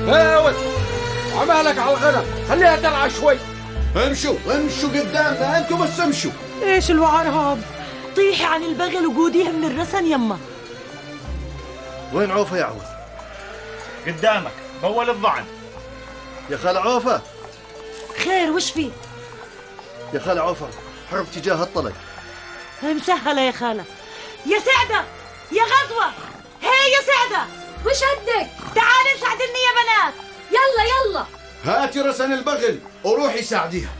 يا ولد عمالك على الغنم، خليها ترعى شوي. امشوا قدامنا، انتوا بس امشوا. ايش الوعر هذا؟ طيحي عن البغل وقوديها من الرسن يما. وين عوفة يا عوض؟ قدامك بول الضعن. يا خال عوفة. خير وش في؟ يا خال عوفة حرب تجاه الطلق. مسهلة يا خالة. يا سعدة يا غزوة، هي يا سعدة وش هدك؟ تعالي ساعدني يا بنات. يلا هاتي رسن البغل وروحي ساعديها.